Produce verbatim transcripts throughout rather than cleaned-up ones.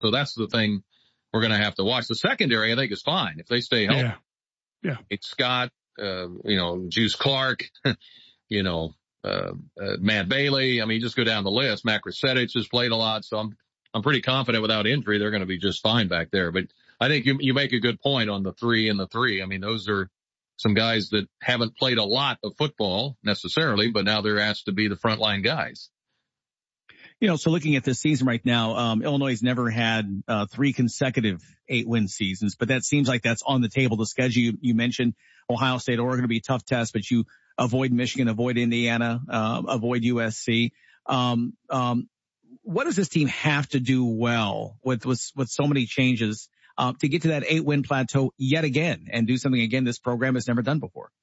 So that's the thing we're going to have to watch. The secondary, I think, is fine if they stay healthy. Yeah. Yeah. It's Scott, uh, you know, Juice Clark, you know, uh, uh, Matt Bailey. I mean, just go down the list. Matt Krasevich has played a lot. So I'm, I'm pretty confident without injury, they're going to be just fine back there. But I think you, you make a good point on the three and the three. I mean, those are some guys that haven't played a lot of football necessarily, but now they're asked to be the frontline guys. You know, so looking at this season right now, um, Illinois has never had uh, three consecutive eight-win seasons, but that seems like that's on the table. The schedule you, you mentioned, Ohio State, Oregon, to be a tough test, but you avoid Michigan, avoid Indiana, uh, avoid U S C. Um, um, what does this team have to do well with with, with so many changes uh, to get to that eight-win plateau yet again and do something again this program has never done before?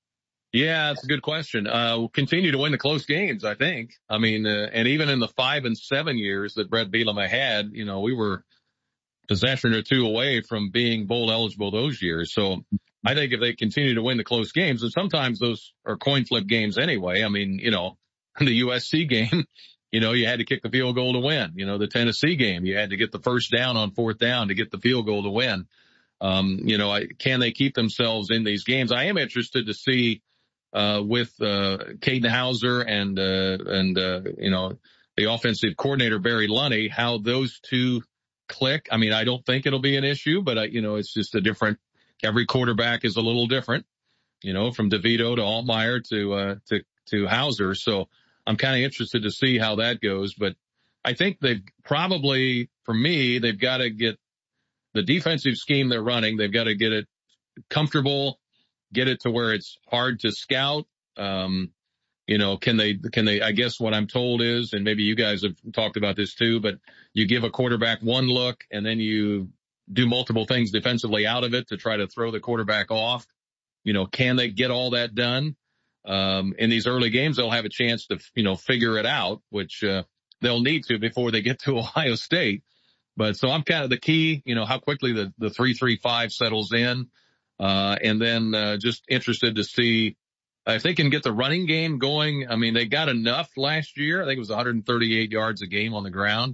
Yeah, that's a good question. Uh, we'll continue to win the close games, I think. I mean, uh, and even in the five and seven years that Brett Bielema had, you know, we were possession or two away from being bowl eligible those years. So I think if they continue to win the close games, and sometimes those are coin flip games anyway. I mean, you know, the U S C game, you know, you had to kick the field goal to win. You know, the Tennessee game, you had to get the first down on fourth down to get the field goal to win. Um, you know, I, can they keep themselves in these games? I am interested to see Uh, with, uh, Caden Hauser and, uh, and, uh, you know, the offensive coordinator, Barry Lunney, how those two click. I mean, I don't think it'll be an issue, but, uh, you know, it's just a different, every quarterback is a little different, you know, from DeVito to Altmaier to, uh, to, to Hauser. So I'm kind of interested to see how that goes, but I think they've probably, for me, they've got to get the defensive scheme they're running. They've got to get it comfortable. Get it to where it's hard to scout. Um, you know, can they, can they, I guess what I'm told is, and maybe you guys have talked about this too, but you give a quarterback one look and then you do multiple things defensively out of it to try to throw the quarterback off. You know, can they get all that done? Um, in these early games, they'll have a chance to, you know, figure it out, which, uh, they'll need to before they get to Ohio State. But so I'm kind of the key, you know, how quickly the, the three three five settles in. Uh, and then, uh, just interested to see uh, if they can get the running game going. I mean, they got enough last year. I think it was one hundred thirty-eight yards a game on the ground.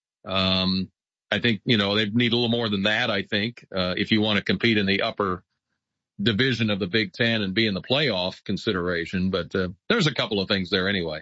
Um, I think, you know, they need a little more than that, I think, uh, if you want to compete in the upper division of the Big Ten and be in the playoff consideration. But, uh, there's a couple of things there anyway.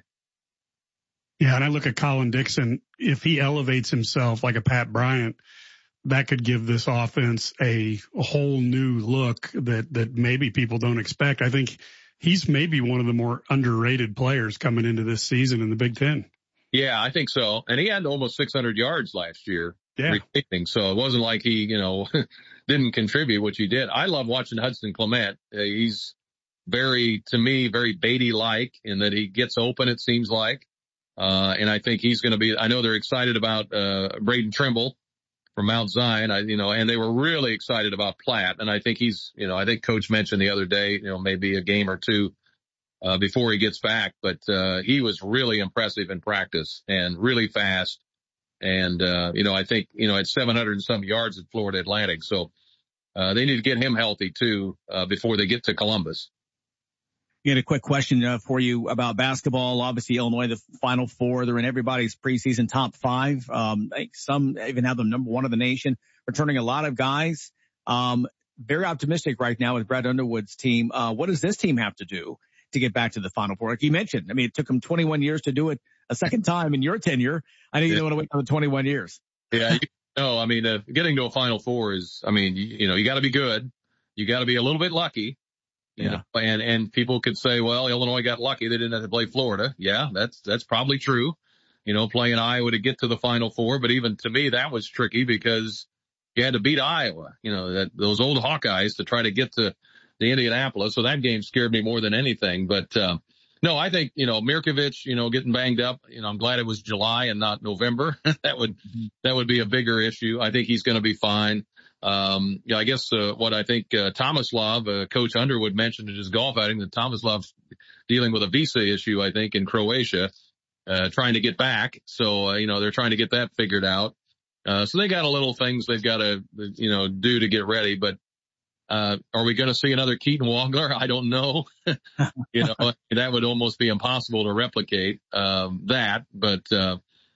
Yeah. And I look at Colin Dixon, if he elevates himself like a Pat Bryant, that could give this offense a, a whole new look that, that maybe people don't expect. I think he's maybe one of the more underrated players coming into this season in the Big Ten. Yeah, I think so. And he had almost six hundred yards last year. Yeah. So it wasn't like he, you know, didn't contribute, which he did. I love watching Hudson Clement. Uh, he's very, to me, very Beatty-like in that he gets open, it seems like. Uh, and I think he's going to be, I know they're excited about, uh, Braden Trimble from Mount Zion. I, you know, and they were really excited about Platt. And I think he's, you know, I think Coach mentioned the other day, you know, maybe a game or two, uh, before he gets back, but, uh, he was really impressive in practice and really fast. And, uh, you know, I think, you know, at seven hundred and some yards at Florida Atlantic. So, uh, they need to get him healthy too, uh, before they get to Columbus. Get a quick question uh, for you about basketball. Obviously, Illinois, the Final Four, they're in everybody's preseason top five. Um, I think some even have them number one in the nation, returning a lot of guys. Um, very optimistic right now with Brad Underwood's team. Uh, what does this team have to do to get back to the Final Four? Like you mentioned, I mean, it took them twenty-one years to do it a second time in your tenure. I know you yeah. don't want to wait another twenty-one years. Yeah. You, no, I mean, uh, getting to a Final Four is, I mean, you, you know, you got to be good. You got to be a little bit lucky. You yeah. know, and, and people could say, well, Illinois got lucky. They didn't have to play Florida. Yeah, that's, that's probably true. You know, playing Iowa to get to the Final Four. But even to me, that was tricky because you had to beat Iowa, you know, that those old Hawkeyes to try to get to the Indianapolis. So that game scared me more than anything. But, um, no, I think, you know, Mirkovic, you know, getting banged up, you know, I'm glad it was July and not November. that would, that would be a bigger issue. I think he's going to be fine. Um, yeah, I guess, uh, what I think, uh, Tomislav, uh, Coach Underwood mentioned in his golf outing that Tomislav's dealing with a visa issue, I think, in Croatia, uh, trying to get back. So, uh, you know, they're trying to get that figured out. Uh, so they got a little things they've got to, you know, do to get ready. But, uh, are we going to see another Keaton Wongler? I don't know. you know, that would almost be impossible to replicate, um, that. But, uh,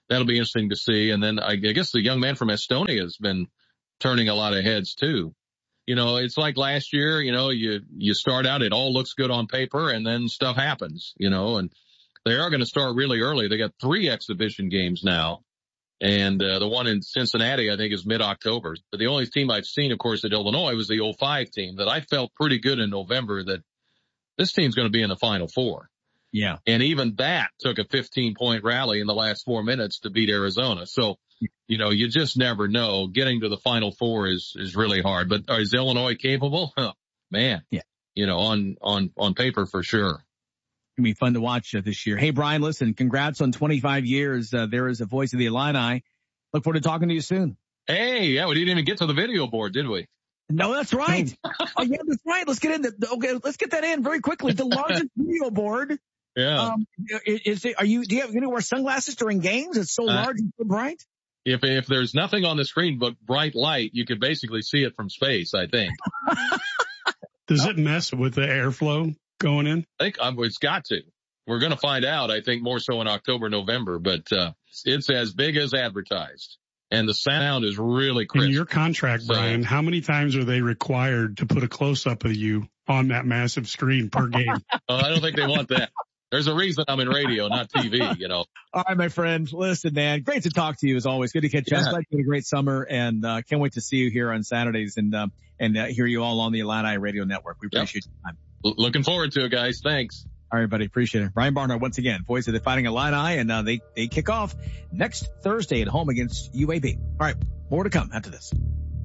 that'll be interesting to see. And then I, I guess the young man from Estonia has been turning a lot of heads too. You know, it's like last year, you know, you, you start out, it all looks good on paper and then stuff happens, you know, and they are going to start really early. They got three exhibition games now. And, uh, the one in Cincinnati, I think, is mid-October. But the only team I've seen, of course, at Illinois was the oh five team that I felt pretty good in November that this team's going to be in the Final Four. Yeah. And even that took a fifteen point rally in the last four minutes to beat Arizona. So, you know, you just never know. Getting to the Final Four is, is really hard. But is Illinois capable? Huh, man. Yeah. You know, on, on, on paper for sure. It'll be fun to watch uh, this year. Hey, Brian, listen, congrats on twenty-five years. Uh, there is a voice of the Illini. Look forward to talking to you soon. Hey, yeah, we didn't even get to the video board, did we? No, that's right. Oh, yeah, that's right. Let's get in. The, okay, let's get that in very quickly. The largest video board. Yeah. Um, is it, are you, do you have, you know, wear sunglasses during games? It's so uh, large and so bright. If, if there's nothing on the screen but bright light, you could basically see it from space, I think. Does it mess with the airflow going in? I think um, it's got to. We're going to find out, I think, more so in October, November, but, uh, it's as big as advertised. And the sound is really crisp. In your contract, Brian, so, how many times are they required to put a close-up of you on that massive screen per game? Oh, I don't think they want that. There's a reason I'm in radio, not T V, you know. All right, my friend. Listen, man, great to talk to you as always. Good to catch you. Yeah. Glad you had a great summer, and uh, can't wait to see you here on Saturdays and uh, and uh, hear you all on the Illini Radio Network. We appreciate yep. your time. L- looking forward to it, guys. Thanks. All right, buddy. Appreciate it. Brian Barnhart, once again, voice of the Fighting Illini, and uh, they, they kick off next Thursday at home against U A B. All right, more to come after this.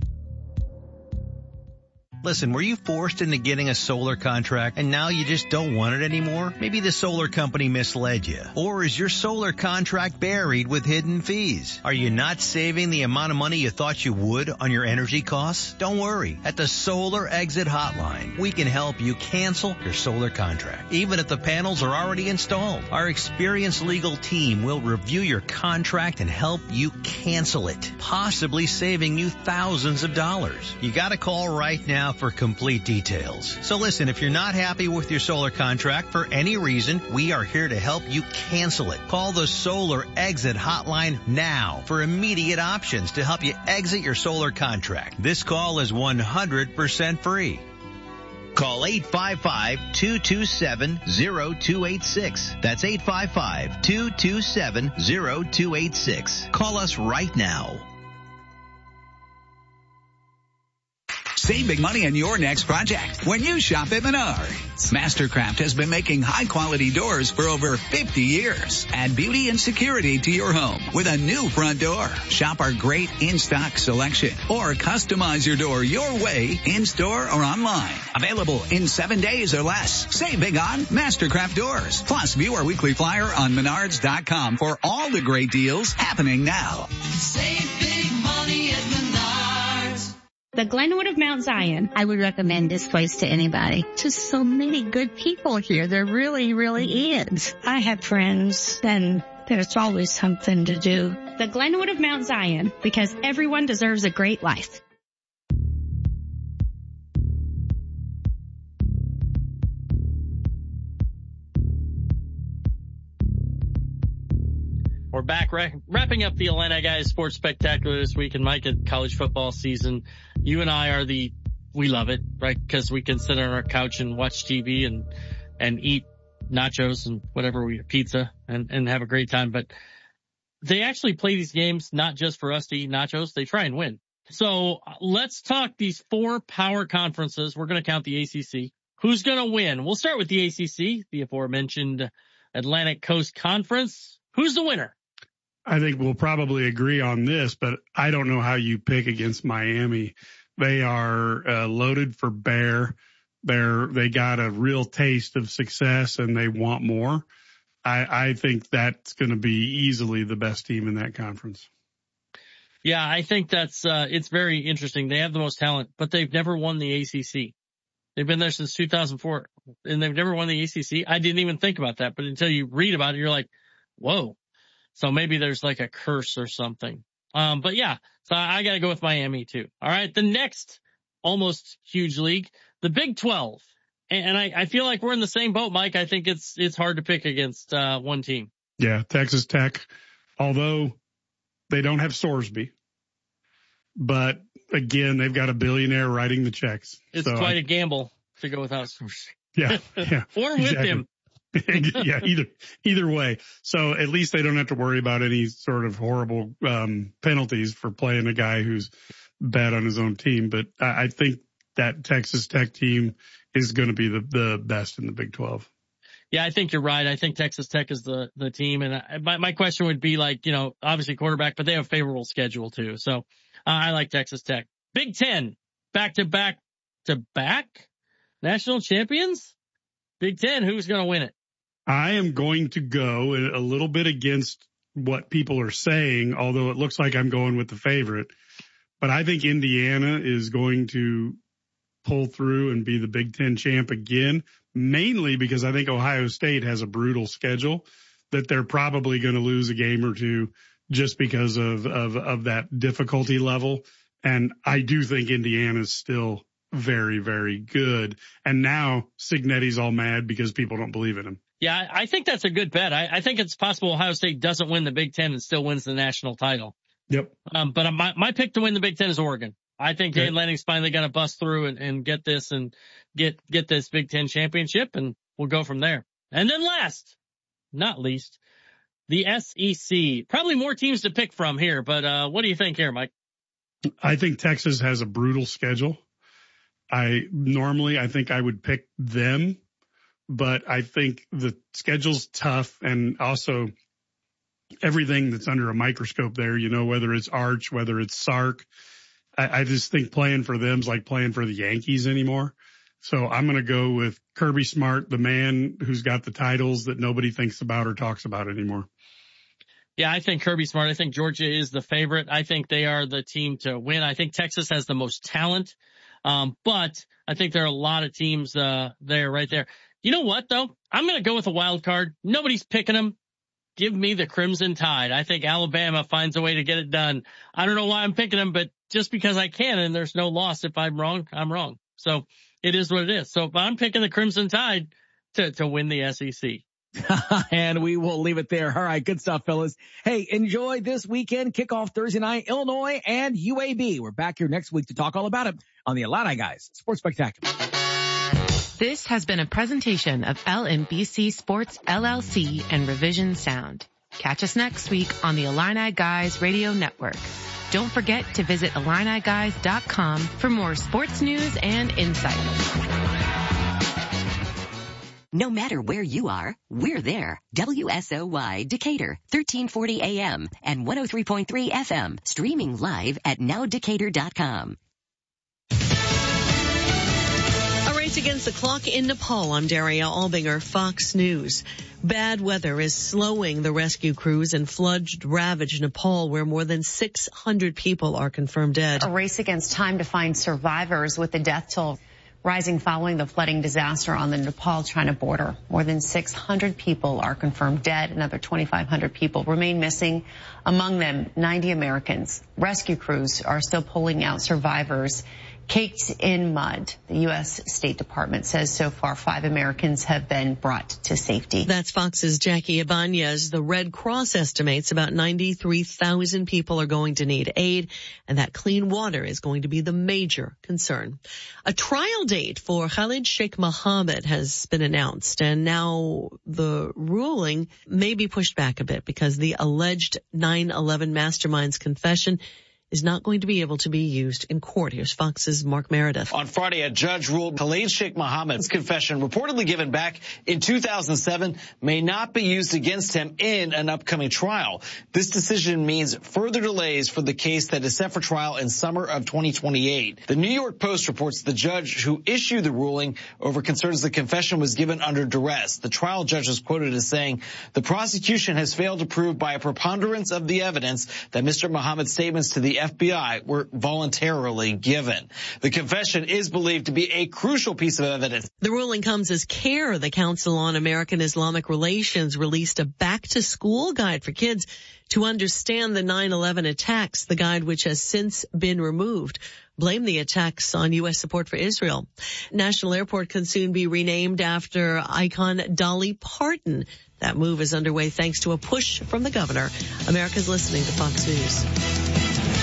Listen, were you forced into getting a solar contract and now you just don't want it anymore? Maybe the solar company misled you. Or is your solar contract buried with hidden fees? Are you not saving the amount of money you thought you would on your energy costs? Don't worry. At the Solar Exit Hotline, we can help you cancel your solar contract, even if the panels are already installed. Our experienced legal team will review your contract and help you cancel it, possibly saving you thousands of dollars. You gotta call right now for complete details. So listen, if you're not happy with your solar contract for any reason, we are here to help you cancel it. Call the Solar Exit Hotline now for immediate options to help you exit your solar contract. This call is one hundred percent free. Call eight five five, two two seven, zero two eight six. That's eight five five, two two seven, zero two eight six. Call us right now. Save big money on your next project when you shop at Menards. Mastercraft has been making high-quality doors for over fifty years. Add beauty and security to your home with a new front door. Shop our great in-stock selection or customize your door your way in-store or online. Available in seven days or less. Save big on Mastercraft doors. Plus, view our weekly flyer on menards dot com for all the great deals happening now. Save big money at Menards. The Glenwood of Mount Zion. I would recommend this place to anybody. Just so many good people here. There really, really is. I have friends, and there's always something to do. The Glenwood of Mount Zion, because everyone deserves a great life. We're back ra- wrapping up the Illini Guys Sports Spectacular this week, and Mike, at college football season. You and I are the, we love it, right? Because we can sit on our couch and watch T V and, and eat nachos and whatever we, pizza and, and have a great time. But they actually play these games not just for us to eat nachos. They try and win. So let's talk these four power conferences. We're going to count the A C C. Who's going to win? We'll start with the A C C, the aforementioned Atlantic Coast Conference. Who's the winner? I think we'll probably agree on this, but I don't know how you pick against Miami. They are uh, loaded for bear. They're, they got a real taste of success and they want more. I, I think that's going to be easily the best team in that conference. Yeah, I think that's, uh, it's very interesting. They have the most talent, but they've never won the A C C. They've been there since two thousand four and they've never won the A C C. I didn't even think about that, but until you read about it, you're like, whoa. So maybe there's like a curse or something. Um, but yeah, so I gotta go with Miami too. All right. The next almost huge league, the Big twelve. And I, I feel like we're in the same boat, Mike. I think it's, it's hard to pick against, uh, one team. Yeah. Texas Tech, although they don't have Sorsby, but again, they've got a billionaire writing the checks. It's so quite I, a gamble to go without Sorsby. Yeah, yeah. Or with exactly. him. Yeah, either either way. So at least they don't have to worry about any sort of horrible um, penalties for playing a guy who's bad on his own team. But I, I think that Texas Tech team is going to be the, the best in the Big twelve. Yeah, I think you're right. I think Texas Tech is the, the team. And I, my, my question would be like, you know, obviously quarterback, but they have a favorable schedule too. So uh, I like Texas Tech. Big Ten, back to back to back national champions. Big Ten, who's going to win it? I am going to go a little bit against what people are saying, although it looks like I'm going with the favorite. But I think Indiana is going to pull through and be the Big Ten champ again, mainly because I think Ohio State has a brutal schedule that they're probably going to lose a game or two just because of, of, of that difficulty level. And I do think Indiana's still very, very good. And now Cignetti's all mad because people don't believe in him. Yeah, I think that's a good bet. I, I think it's possible Ohio State doesn't win the Big Ten and still wins the national title. Yep. Um, but my, my pick to win the Big Ten is Oregon. I think Okay. Dane Lanning's finally going to bust through and, and get this and get, get this Big Ten championship, and we'll go from there. And then last, not least, the S E C. Probably more teams to pick from here, but, uh, what do you think here, Mike? I think Texas has a brutal schedule. I normally, I think I would pick them, but I think the schedule's tough, and also everything that's under a microscope there, you know, whether it's Arch, whether it's Sark, I, I just think playing for them is like playing for the Yankees anymore. So I'm going to go with Kirby Smart, the man who's got the titles that nobody thinks about or talks about anymore. Yeah, I think Kirby Smart. I think Georgia is the favorite. I think they are the team to win. I think Texas has the most talent. Um, but I think there are a lot of teams, uh, there right there. You know what though? I'm going to go with a wild card. Nobody's picking them. Give me the Crimson Tide. I think Alabama finds a way to get it done. I don't know why I'm picking them, but just because I can, and there's no loss. If I'm wrong, I'm wrong. So it is what it is. So I'm picking the Crimson Tide to, to win the S E C. And we will leave it there. All right. Good stuff, fellas. Hey, enjoy this weekend. Kickoff Thursday night, Illinois and U A B. We're back here next week to talk all about it on the Illini Guys Sports Spectacular. This has been a presentation of L M B C Sports L L C and Revision Sound. Catch us next week on the Illini Guys Radio Network. Don't forget to visit Illini Guys dot com for more sports news and insight. No matter where you are, we're there. W S O Y Decatur, thirteen forty A M and one oh three point three F M, streaming live at now decatur dot com. A race against the clock in Nepal. I'm Daria Albinger, Fox News. Bad weather is slowing the rescue crews in flood-ravaged Nepal, where more than six hundred people are confirmed dead. A race against time to find survivors, with the death toll rising following the flooding disaster on the Nepal-China border. More than six hundred people are confirmed dead. Another twenty-five hundred people remain missing, among them ninety Americans. Rescue crews are still pulling out survivors caked in mud. The U S State Department says so far five Americans have been brought to safety. That's Fox's Jackie Ibanez. The Red Cross estimates about ninety-three thousand people are going to need aid, and that clean water is going to be the major concern. A trial date for Khalid Sheikh Mohammed has been announced, and now the ruling may be pushed back a bit because the alleged nine eleven mastermind's confession is not going to be able to be used in court. Here's Fox's Mark Meredith. On Friday, a judge ruled Khalid Sheikh Mohammed's confession, reportedly given back in two thousand seven, may not be used against him in an upcoming trial. This decision means further delays for the case that is set for trial in summer of twenty twenty-eight. The New York Post reports the judge who issued the ruling over concerns the confession was given under duress. The trial judge was quoted as saying, "The prosecution has failed to prove by a preponderance of the evidence that Mister Mohammed's statements to the F B I were voluntarily given. The confession is believed to be a crucial piece of evidence. The ruling comes as CARE, the Council on American Islamic Relations, released a back-to-school guide for kids to understand the nine eleven attacks, the guide which has since been removed. Blame the attacks on U S support for Israel. National Airport can soon be renamed after icon Dolly Parton. That move is underway thanks to a push from the governor. America's listening to Fox News.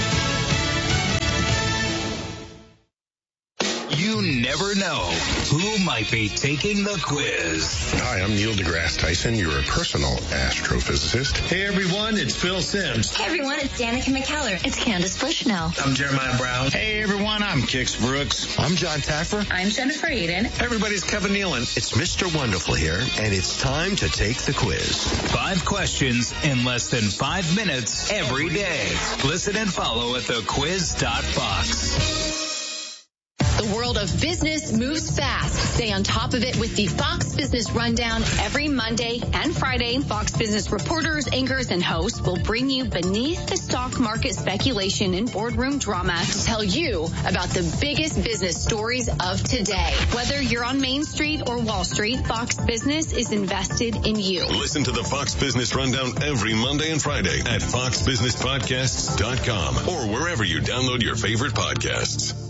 You never know who might be taking the quiz. Hi, I'm Neil deGrasse Tyson, your personal astrophysicist. Hey everyone, it's Phil Simms. Hey everyone, it's Danica McKellar. It's Candace Bushnell. I'm Jeremiah Brown. Hey everyone, I'm Kix Brooks. I'm John Taffer. I'm Jennifer Aiden. Hey everybody's Kevin Nealon. It's Mister Wonderful here, and it's time to take the quiz. Five questions in less than five minutes every day. Listen and follow at the quiz dot fox. The world of business moves fast. Stay on top of it with the Fox Business Rundown. Every Monday and Friday, Fox Business reporters, anchors, and hosts will bring you beneath the stock market speculation and boardroom drama to tell you about the biggest business stories of today. Whether you're on Main Street or Wall Street, Fox Business is invested in you. Listen to the Fox Business Rundown every Monday and Friday at fox business podcasts dot com or wherever you download your favorite podcasts.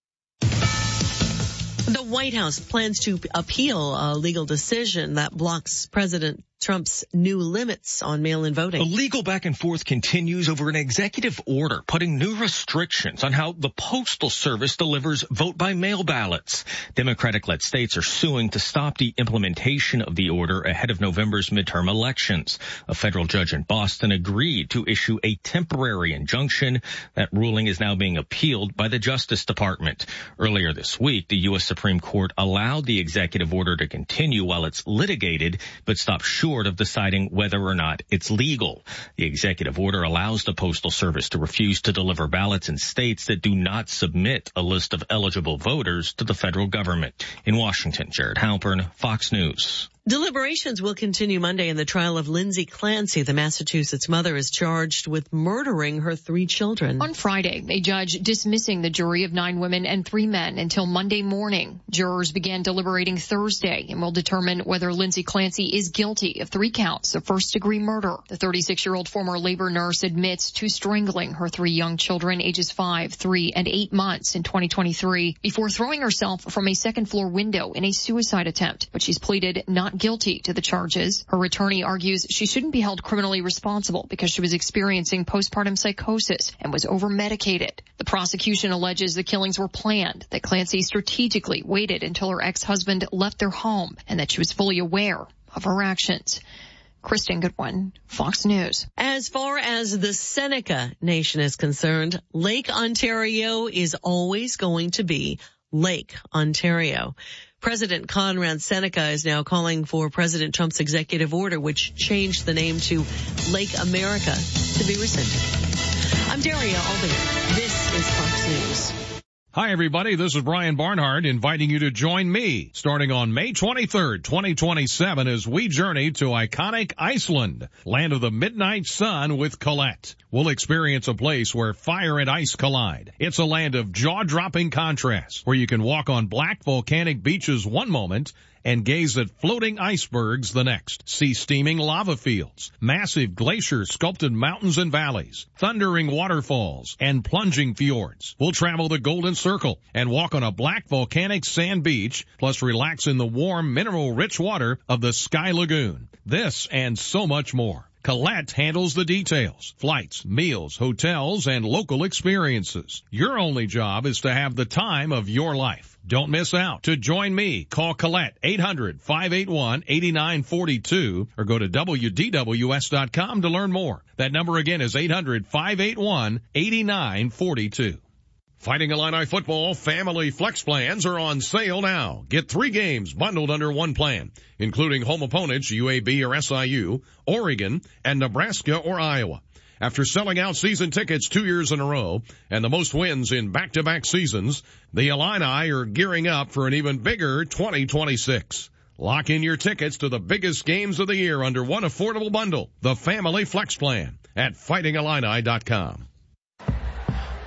The White House plans to appeal a legal decision that blocks President Trump's new limits on mail-in voting. The legal back and forth continues over an executive order putting new restrictions on how the Postal Service delivers vote-by-mail ballots. Democratic-led states are suing to stop the implementation of the order ahead of November's midterm elections. A federal judge in Boston agreed to issue a temporary injunction. That ruling is now being appealed by the Justice Department. Earlier this week, the U S Supreme Court allowed the executive order to continue while it's litigated, but stopped short of deciding whether or not it's legal. The executive order allows the Postal Service to refuse to deliver ballots in states that do not submit a list of eligible voters to the federal government. In Washington, Jared Halpern, Fox News. Deliberations will continue Monday in the trial of Lindsay Clancy. The Massachusetts mother is charged with murdering her three children. On Friday, a judge dismissing the jury of nine women and three men until Monday morning. Jurors began deliberating Thursday and will determine whether Lindsay Clancy is guilty of three counts of first-degree murder. The thirty-six-year-old former labor nurse admits to strangling her three young children, ages five, three, and eight months in twenty twenty-three, before throwing herself from a second-floor window in a suicide attempt. But she's pleaded not guilty to the charges. Her attorney argues she shouldn't be held criminally responsible because she was experiencing postpartum psychosis and was over-medicated. The prosecution alleges the killings were planned, that Clancy strategically waited until her ex-husband left their home, and that she was fully aware of her actions. Kristen Goodwin, Fox News. As far as the Seneca Nation is concerned, Lake Ontario is always going to be Lake Ontario. President Conrad Seneca is now calling for President Trump's executive order, which changed the name to Lake America, to be rescinded. I'm Daria Albany. This is Fox News. Hi, everybody. This is Brian Barnhart inviting you to join me starting on May twenty-third, twenty twenty-seven as we journey to iconic Iceland, land of the midnight sun with Colette. We'll experience a place where fire and ice collide. It's a land of jaw-dropping contrasts where you can walk on black volcanic beaches one moment and gaze at floating icebergs the next. See steaming lava fields, massive glacier-sculpted mountains and valleys, thundering waterfalls, and plunging fjords. We'll travel the Golden Circle and walk on a black volcanic sand beach, plus relax in the warm, mineral-rich water of the Sky Lagoon. This and so much more. Colette handles the details, flights, meals, hotels, and local experiences. Your only job is to have the time of your life. Don't miss out. To join me, call Colette eight hundred, five eight one, eight nine four two or go to W D W S dot com to learn more. That number again is eight hundred, five eight one, eight nine four two. Fighting Illini football family flex plans are on sale now. Get three games bundled under one plan, including home opponents U A B or S I U, Oregon, and Nebraska or Iowa. After selling out season tickets two years in a row and the most wins in back-to-back seasons, the Illini are gearing up for an even bigger twenty twenty-six. Lock in your tickets to the biggest games of the year under one affordable bundle, the Family Flex Plan, at fighting illini dot com.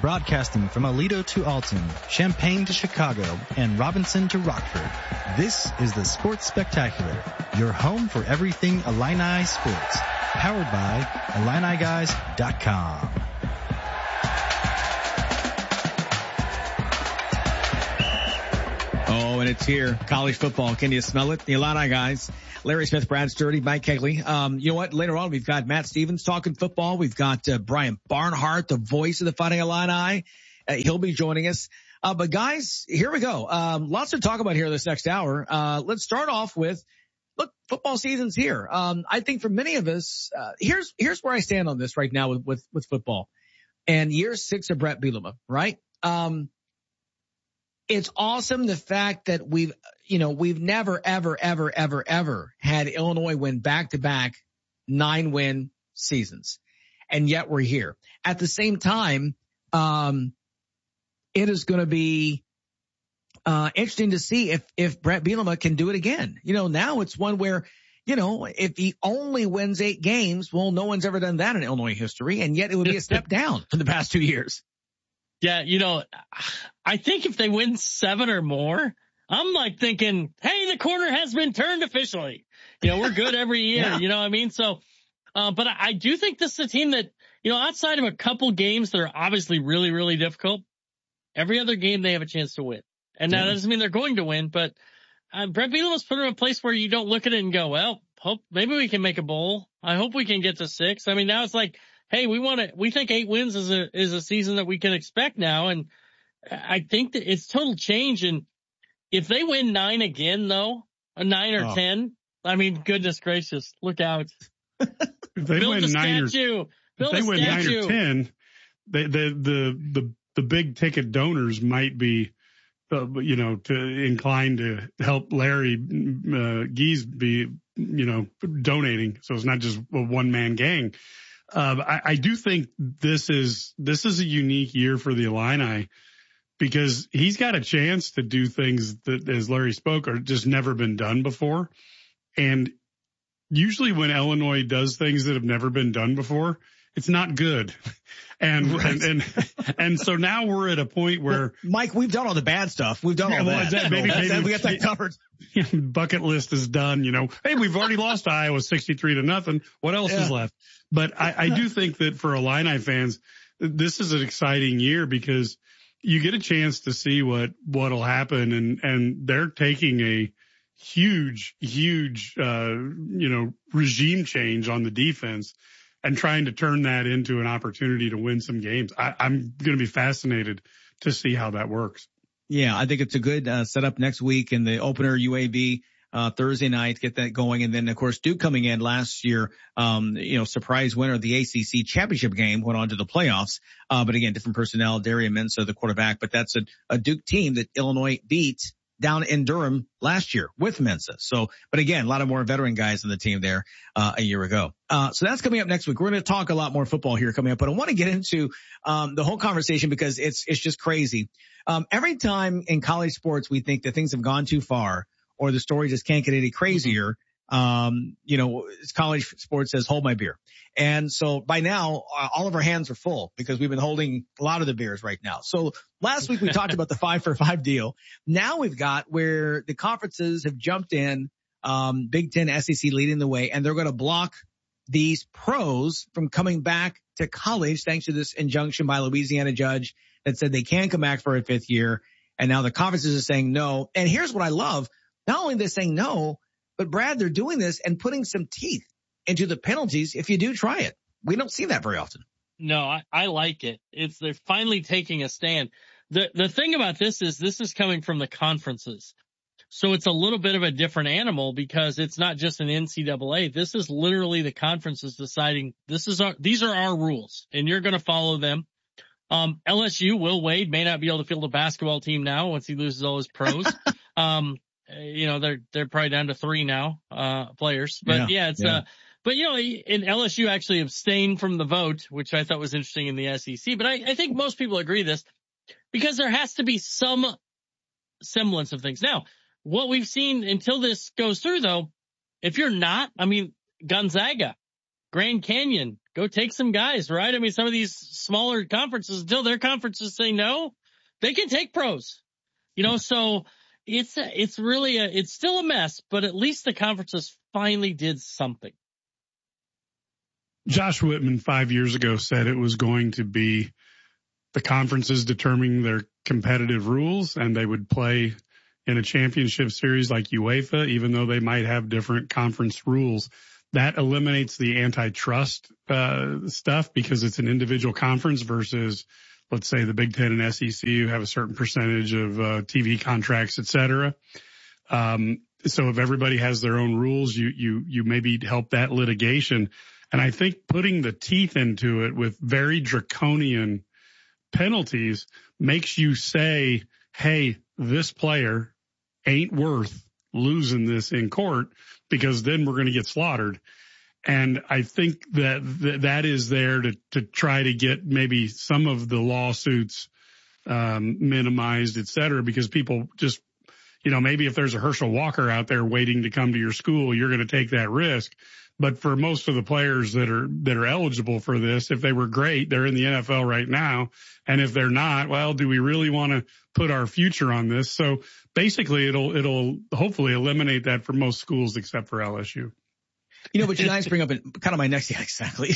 Broadcasting from Aledo to Alton, Champaign to Chicago, and Robinson to Rockford, this is the Sports Spectacular, your home for everything Illini sports. Powered by Illini Guys dot com. Oh, and it's here. College football. Can you smell it? The Illini Guys. Larry Smith, Brad Sturdy, Mike Kegley. Um, you know what? Later on, we've got Matt Stevens talking football. We've got uh, Brian Barnhart, the voice of the Fighting Illini. Uh, he'll be joining us. Uh, but guys, here we go. Um, lots to talk about here this next hour. Uh, let's start off with, look, football season's here. Um, I think for many of us, uh, here's, here's where I stand on this right now with, with, with football and year six of Brett Bielema, right? Um, it's awesome the fact that we've, you know, we've never, ever, ever, ever, ever had Illinois win back-to-back nine-win seasons. And yet we're here. At the same time, um, it is going to be uh interesting to see if, if Brett Bielema can do it again. You know, now it's one where, you know, if he only wins eight games, well, no one's ever done that in Illinois history. And yet it would be a step down from the past two years. Yeah, you know, I think if they win seven or more, I'm like thinking, hey, the corner has been turned officially. You know, we're good every year. Yeah. You know what I mean? So, uh, but I, I do think this is a team that, you know, outside of a couple games that are obviously really, really difficult, every other game they have a chance to win. And yeah. That doesn't mean they're going to win, but uh, Brett Bielema's put in a place where you don't look at it and go, well, hope maybe we can make a bowl. I hope we can get to six. I mean, now it's like, hey, we want to, we think eight wins is a, is a season that we can expect now. And I think that it's total change. And if they win nine again, though, a nine or oh. ten, I mean, goodness gracious, look out. If they Build win a nine statue. or, Build if they a win statue. nine or ten, they, they, the, the, the big ticket donors might be, uh, you know, to inclined to help Larry uh, Gies be, you know, donating. So it's not just a one man gang. Uh, I, I do think this is, this is a unique year for the Illini because he's got a chance to do things that, as Larry spoke, are just never been done before. And usually when Illinois does things that have never been done before, it's not good. And, right. and, and, and so now we're at a point where well, Mike, we've done all the bad stuff. We've done yeah, all well, that. Maybe, maybe we got that covered. Bucket list is done. You know, hey, we've already lost to Iowa sixty-three to nothing. What else yeah. is left? But I, I do think that for Illini fans, this is an exciting year because you get a chance to see what, what'll happen. And, and they're taking a huge, huge, uh, you know, regime change on the defense and trying to turn that into an opportunity to win some games. I, I'm going to be fascinated to see how that works. Yeah, I think it's a good uh, setup next week in the opener U A B uh, Thursday night, get that going. And then, of course, Duke coming in last year, um, you know, surprise winner of the A C C championship game, went on to the playoffs. Uh, but again, different personnel, Darian Mensah, the quarterback, but that's a, a Duke team that Illinois beat down in Durham last year with Mensah. So, but again, a lot of more veteran guys on the team there, uh, a year ago. Uh, so that's coming up next week. We're going to talk a lot more football here coming up, but I want to get into, um, the whole conversation because it's, it's just crazy. Um, every time in college sports, we think that things have gone too far or the story just can't get any crazier. Um, you know, college sports says, hold my beer. And so by now, uh, all of our hands are full because we've been holding a lot of the beers right now. So last week we talked about the five for five deal. Now we've got where the conferences have jumped in, um, Big Ten, S E C leading the way, and they're going to block these pros from coming back to college thanks to this injunction by a Louisiana judge that said they can come back for a fifth year. And now the conferences are saying no. And here's what I love. Not only they're saying no, but Brad, they're doing this and putting some teeth into the penalties if you do try it. We don't see that very often. No, I, I like it. It's they're finally taking a stand. The the thing about this is this is coming from the conferences. So it's a little bit of a different animal because it's not just an N C double A. This is literally the conferences deciding this is our, these are our rules and you're going to follow them. Um, L S U, Will Wade may not be able to field a basketball team now once he loses all his pros. um, you know, they're, they're probably down to three now, uh, players, but yeah, yeah it's, yeah. uh, but you know, in L S U actually abstained from the vote, which I thought was interesting in the S E C, but I, I think most people agree this because there has to be some semblance of things. Now, what we've seen until this goes through though, if you're not, I mean, Gonzaga, Grand Canyon, Go take some guys, right? I mean, some of these smaller conferences, until their conferences say no, they can take pros, you know, so it's, a, it's really a, it's still a mess, but at least the conferences finally did something. Josh Whitman five years ago said it was going to be the conferences determining their competitive rules, and they would play in a championship series like UEFA, even though they might have different conference rules. That eliminates the antitrust uh, stuff because it's an individual conference versus, let's say, the Big Ten and S E C, who have a certain percentage of uh, T V contracts, et cetera. Um, so if everybody has their own rules, you you you maybe help that litigation. And I think putting the teeth into it with very draconian penalties makes you say, hey, this player ain't worth losing this in court, because then we're going to get slaughtered. And I think that th- that is there to, to try to get maybe some of the lawsuits um, minimized, et cetera, because people just, you know, maybe if there's a Herschel Walker out there waiting to come to your school, you're going to take that risk. But for most of the players that are, that are eligible for this, if they were great, they're in the N F L right now. And if they're not, well, do we really want to put our future on this? So basically it'll, it'll hopefully eliminate that for most schools except for L S U. You know, but you guys bring up kind of my next, yeah, exactly.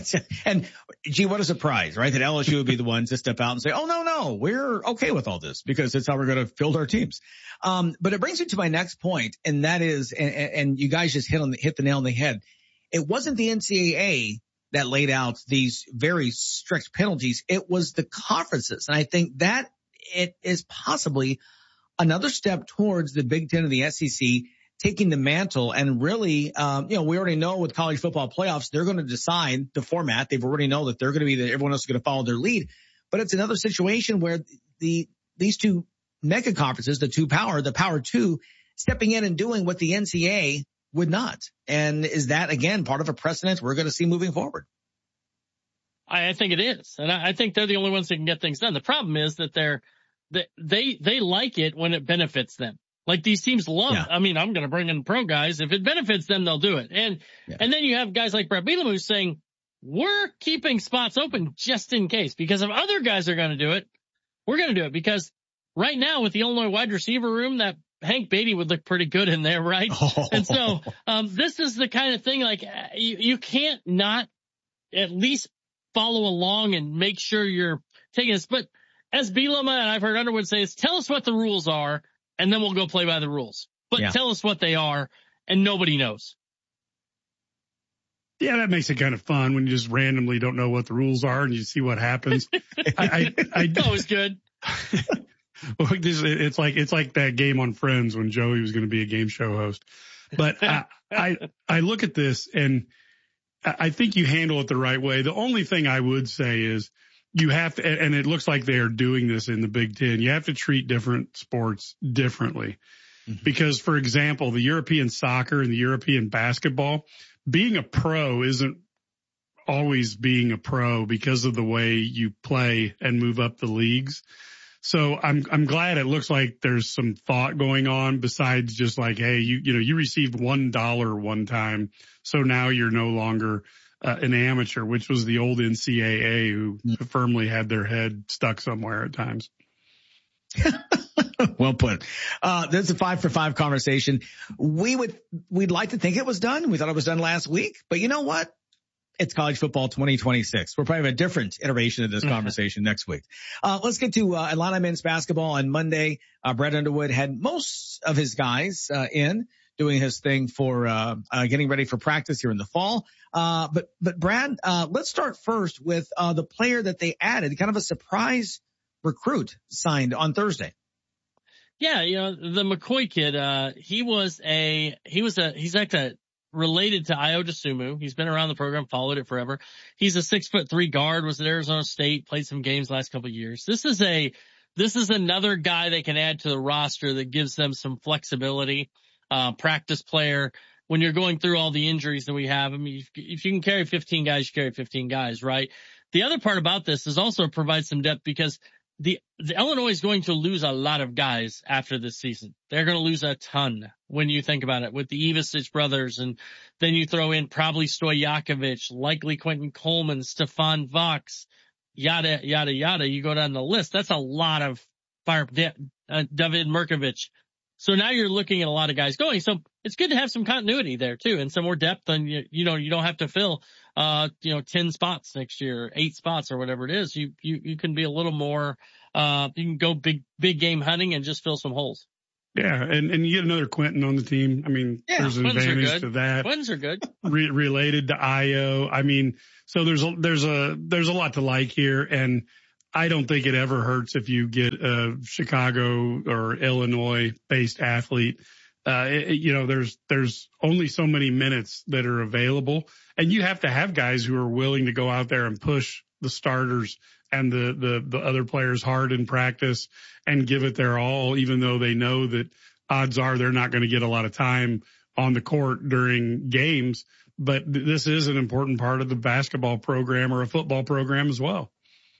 And gee, what a surprise, right? That L S U would be the ones to step out and say, oh, no, no, we're okay with all this because it's how we're going to field our teams. Um, but it brings me to my next point, and that is, and, and you guys just hit on the, hit the nail on the head. It wasn't the N C double A that laid out these very strict penalties. It was the conferences. And I think that it is possibly another step towards the Big Ten and the S E C taking the mantle and really, um, you know, we already know with college football playoffs, they're going to decide the format. They've already know that they're going to be the, everyone else is going to follow their lead. But it's another situation where the, these two mega conferences, the two power, the power two, stepping in and doing what the N C double A would not. And is that, again, part of a precedent we're going to see moving forward? I, I think it is. And I, I think they're the only ones that can get things done. The problem is that they're, they, they, they like it when it benefits them. Like these teams love, yeah. I mean, I'm going to bring in pro guys. If it benefits them, they'll do it. And, yeah. and then you have guys like Brett Bielema who's saying, we're keeping spots open just in case, because if other guys are going to do it, we're going to do it. Because right now with the Illinois wide receiver room, that Hank Beatty would look pretty good in there, right? Oh. And so, um, this is the kind of thing like you, you can't not at least follow along and make sure you're taking this. But as Bielema and I've heard Underwood say is, tell us what the rules are, and then we'll go play by the rules. But yeah. tell us what they are, and nobody knows. Yeah, that makes it kind of fun when you just randomly don't know what the rules are and you see what happens. I, I, I always good. Well, it's like it's like that game on Friends when Joey was going to be a game show host. But I, I I look at this and I think you handle it the right way. The only thing I would say is you have to, and it looks like they are doing this in the Big Ten, you have to treat different sports differently. Mm-hmm. Because, for example, the European soccer and the European basketball, being a pro isn't always being a pro because of the way you play and move up the leagues. So I'm, I'm glad it looks like there's some thought going on besides just like, hey, you, you know, you received one dollar one time. So now you're no longer uh, an amateur, which was the old N C double A who mm-hmm. firmly had their head stuck somewhere at times. Well put. Uh, this is a five for five conversation. We would, we'd like to think it was done. We thought it was done last week, but you know what? It's college football twenty twenty-six. We're probably have a different iteration of this conversation next week. Uh, let's get to, uh, Illini men's basketball on Monday. Uh, Brett Underwood had most of his guys, uh, in doing his thing for, uh, uh, getting ready for practice here in the fall. Uh, but, but Brad, uh, let's start first with, uh, the player that they added, kind of a surprise recruit signed on Thursday. Yeah, you know, the McCoy kid, uh, he was a, he was a, he's like a, related to Ayo Dosunmu. He's been around the program, followed it forever. He's a six foot three guard, was at Arizona State, played some games last couple of years. This is a, this is another guy they can add to the roster that gives them some flexibility, uh, practice player. When you're going through all the injuries that we have, I mean, if, if you can carry fifteen guys, you carry fifteen guys, right? The other part about this is also provide some depth because the, the Illinois is going to lose a lot of guys after this season. They're going to lose a ton when you think about it with the Ivisic brothers. And then you throw in probably Stojakovic, likely Quentin Coleman, Stefan Vox, yada, yada, yada. You go down the list. That's a lot of fire, uh, David Mirkovic. So now you're looking at a lot of guys going. So it's good to have some continuity there too and some more depth. And you, you know, you don't have to fill, uh, you know, ten spots next year, eight spots or whatever it is. You, you, you can be a little more, uh, you can go big, big game hunting and just fill some holes. Yeah. And, and you get another Quentin on the team. I mean, yeah, there's an Quintons advantage to that. Quintons are good. Re- related to Ayo. I mean, so there's a, there's a, there's a lot to like here. And I don't think it ever hurts if you get a Chicago or Illinois based athlete. Uh, it, you know, there's, there's only so many minutes that are available, and you have to have guys who are willing to go out there and push the starters and the, the, the other players hard in practice and give it their all, even though they know that odds are they're not going to get a lot of time on the court during games. But th- this is an important part of the basketball program or a football program as well.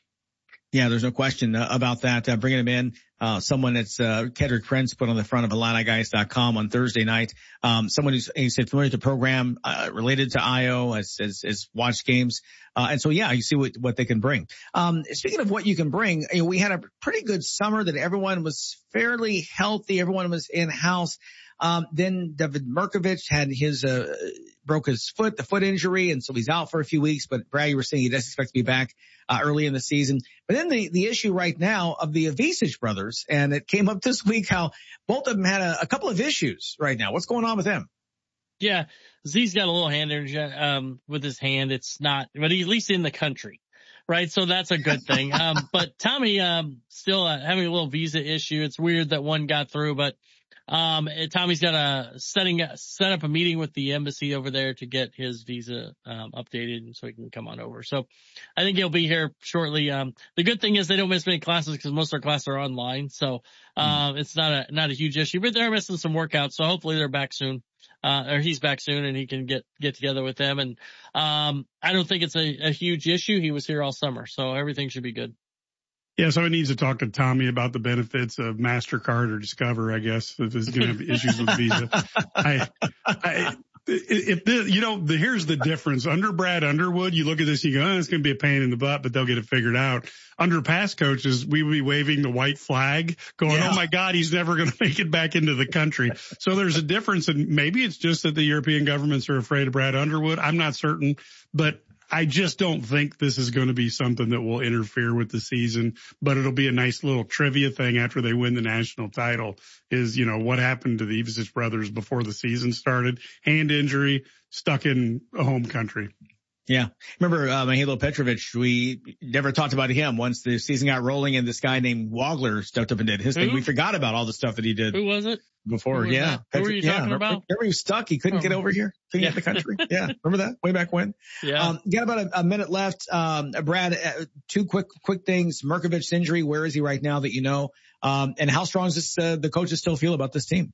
Yeah, there's no question uh, about that. Uh, bringing him in, uh, someone that's, uh, Kedrick Prince put on the front of Illini Guys dot com on Thursday night. Um, someone who's, he said familiar with the program, uh, related to Ayo, has, has, has watched games. Uh, and so, yeah, you see what, what they can bring. Um, speaking of what you can bring, you know, we had a pretty good summer that everyone was fairly healthy. Everyone was in house. Um, then David Mirkovic had his, uh, broke his foot, the foot injury. And so he's out for a few weeks, but Brad, you were saying he does expect to be back, uh, early in the season. But then the, the issue right now of the Ivisic brothers, and it came up this week how both of them had a, a couple of issues right now. What's going on with them? Yeah. Z's got a little hand injury, um, with his hand. It's not, but he's at least in the country. Right. So that's a good thing. Um, but Tommy, um, still uh, having a little visa issue. It's weird that one got through, but Um, Tommy's got a setting, set up a meeting with the embassy over there to get his visa, um, updated and so he can come on over. So I think he'll be here shortly. Um, the good thing is they don't miss many classes because most of our classes are online. So, um, mm. it's not a, not a huge issue, but they're missing some workouts. So hopefully they're back soon, uh, or he's back soon and he can get, get together with them. And, um, I don't think it's a, a huge issue. He was here all summer, so everything should be good. Yeah, so he needs to talk to Tommy about the benefits of MasterCard or Discover, I guess, if he's going to have issues with Visa. I, I, if the, you know, the, here's the difference. Under Brad Underwood, you look at this, you go, oh, it's going to be a pain in the butt, but they'll get it figured out. Under past coaches, we would be waving the white flag going, yeah. Oh my God, he's never going to make it back into the country. So there's a difference, and maybe it's just that the European governments are afraid of Brad Underwood. I'm not certain, but I just don't think this is going to be something that will interfere with the season, but it'll be a nice little trivia thing after they win the national title is, you know, what happened to the Ivisic brothers before the season started? Hand injury, stuck in a home country. Yeah. Remember, uh, Mihajlo Petrovic, we never talked about him once the season got rolling and this guy named Wagler stepped up and did his Who? thing. We forgot about all the stuff that he did. Who was it? Before, was yeah. Who were you yeah. talking remember, about? Remember he was stuck. He couldn't oh. get over here. Couldn't yeah. get the country. Yeah. Remember that? Way back when? Yeah. Um, got about a, a minute left. Um, Brad, uh, two quick, quick things. Mirkovic's injury. Where is he right now that you know? Um, and how strong does this, uh, the coaches still feel about this team?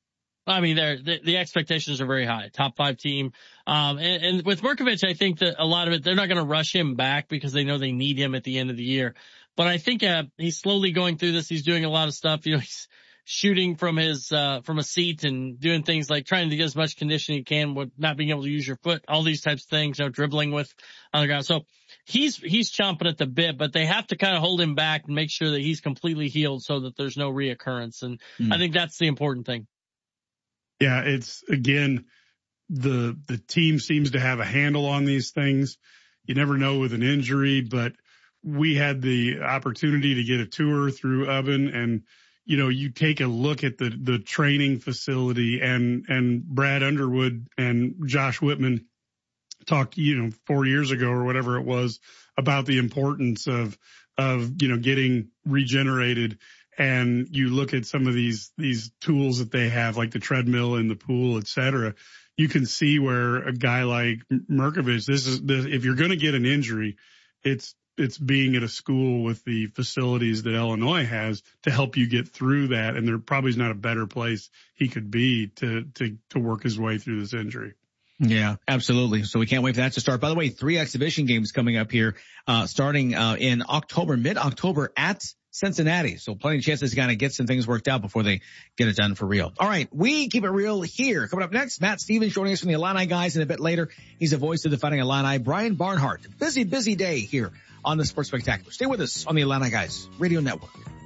I mean, they're, the, the expectations are very high. Top five team. Um, and, and with Mirkovic, I think that a lot of it, they're not going to rush him back because they know they need him at the end of the year. But I think, uh, he's slowly going through this. He's doing a lot of stuff. You know, he's shooting from his, uh, from a seat and doing things like trying to get as much condition he can with not being able to use your foot, all these types of things, you know, dribbling with on the ground. So he's, he's chomping at the bit, but they have to kind of hold him back and make sure that he's completely healed so that there's no reoccurrence. And mm. I think that's the important thing. Yeah, it's again, the, the team seems to have a handle on these things. You never know with an injury, but we had the opportunity to get a tour through Ubben, and, you know, you take a look at the, the training facility, and, and Brad Underwood and Josh Whitman talked, you know, four years ago or whatever it was about the importance of, of, you know, getting regenerated. And you look at some of these, these tools that they have, like the treadmill in the pool, et cetera. You can see where a guy like Mirkovic, this is, this, if you're going to get an injury, it's, it's being at a school with the facilities that Illinois has to help you get through that. And there probably is not a better place he could be to, to, to work his way through this injury. Yeah, absolutely. So we can't wait for that to start. By the way, three exhibition games coming up here, uh, starting, uh, in October, mid-October at Cincinnati. So plenty of chances to kind of get some things worked out before they get it done for real. All right. We keep it real here. Coming up next, Matt Stevens joining us from the Illini guys, and a bit later, he's the voice of the Fighting Illini, Brian Barnhart. Busy, busy day here on the Sports Spectacular. Stay with us on the Illini Guys Radio Network.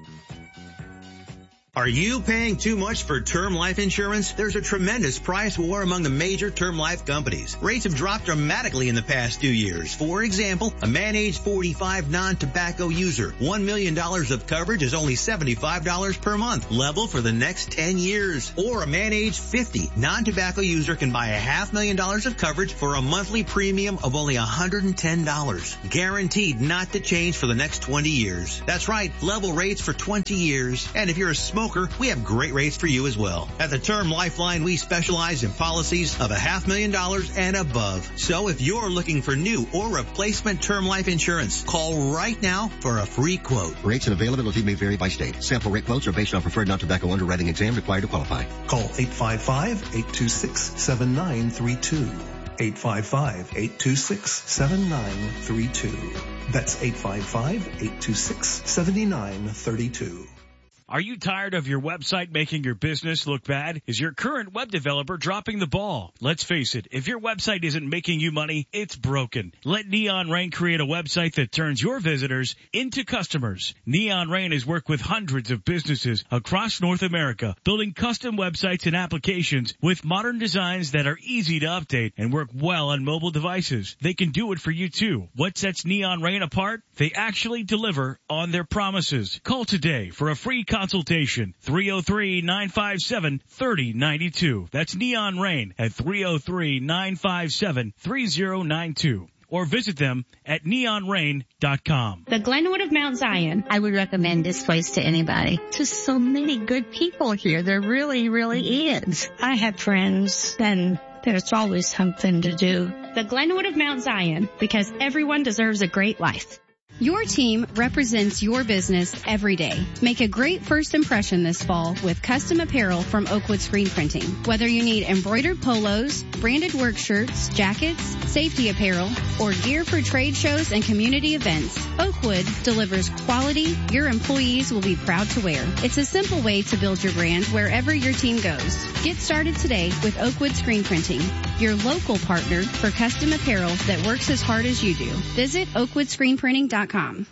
Are you paying too much for term life insurance? There's a tremendous price war among the major term life companies. Rates have dropped dramatically in the past two years. For example, a man age forty-five non-tobacco user, one million dollars of coverage is only seventy-five dollars per month, level for the next ten years. Or a man age fifty non-tobacco user can buy a half million dollars of coverage for a monthly premium of only one hundred ten dollars. Guaranteed not to change for the next twenty years. That's right, level rates for twenty years. And if you're a smoker, we have great rates for you as well. At the Term Lifeline, we specialize in policies of a half million dollars and above. So if you're looking for new or replacement term life insurance, call right now for a free quote. Rates and availability may vary by state. Sample rate quotes are based on preferred non-tobacco underwriting exam required to qualify. Call eight five five, eight two six, seven nine three two. eight five five, eight two six, seven nine three two. That's eight five five, eight two six, seven nine three two. Are you tired of your website making your business look bad? Is your current web developer dropping the ball? Let's face it, if your website isn't making you money, it's broken. Let Neon Rain create a website that turns your visitors into customers. Neon Rain has worked with hundreds of businesses across North America, building custom websites and applications with modern designs that are easy to update and work well on mobile devices. They can do it for you too. What sets Neon Rain apart? They actually deliver on their promises. Call today for a free consultation, three oh three, nine five seven, three oh nine two. That's Neon Rain at three oh three, nine five seven, three oh nine two. Or visit them at neon rain dot com. The Glenwood of Mount Zion. I would recommend this place to anybody. Just so many good people here. There really, really is. I have friends, and there's always something to do. The Glenwood of Mount Zion, because everyone deserves a great life. Your team represents your business every day. Make a great first impression this fall with custom apparel from Oakwood Screen Printing. Whether you need embroidered polos, branded work shirts, jackets, safety apparel, or gear for trade shows and community events, Oakwood delivers quality your employees will be proud to wear. It's a simple way to build your brand wherever your team goes. Get started today with Oakwood Screen Printing, your local partner for custom apparel that works as hard as you do. Visit oakwood screen printing dot com.